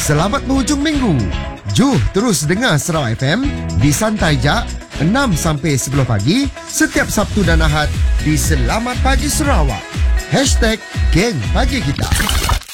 Selamat berhujung minggu. Juh terus dengar Sarawak FM di Santai Jak 6 sampai 10 pagi setiap Sabtu dan Ahad di Selamat Pagi Sarawak. #Geng Pagi Kita.